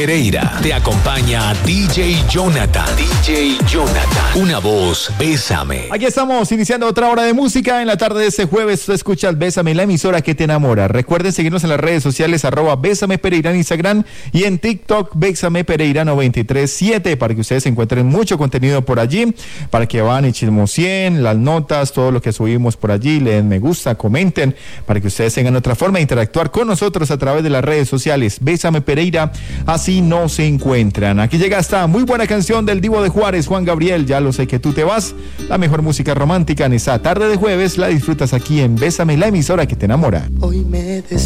Pereira. Te acompaña DJ Jonathan. DJ Jonathan. Una voz, Bésame. Aquí estamos iniciando otra hora de música. En la tarde de este jueves tú escuchas Bésame, la emisora que te enamora. Recuerden seguirnos en las redes sociales @Bésame Pereira en Instagram y en TikTok Bésame Pereira 937 para que ustedes encuentren mucho contenido por allí, para que van y chismoseen las notas, todo lo que subimos por allí, le den me gusta, comenten, para que ustedes tengan otra forma de interactuar con nosotros a través de las redes sociales. Bésame Pereira, así no se encuentran. Aquí llega esta muy buena canción del Divo de Juárez, Juan Gabriel, Ya lo sé que tú te vas. La mejor música romántica en esta tarde de jueves la disfrutas aquí en Bésame, la emisora que te enamora. Hoy me